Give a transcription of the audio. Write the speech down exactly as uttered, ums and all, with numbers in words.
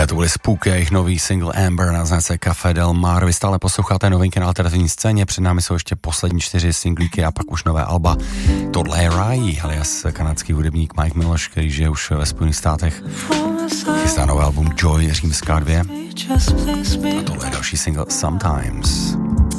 To byly Spooky, jejich nový single Amber na značce Café Del Mar. Vy stále posloucháte novinky na alternativní scéně, před námi jsou ještě poslední čtyři singlíky a pak už nové alba. Tohle je Rai, alias kanadský hudebník Mike Miloš, který žije už ve Spojených státech. Chystá nové album Joy, římská dvě. A tohle je další single Sometimes.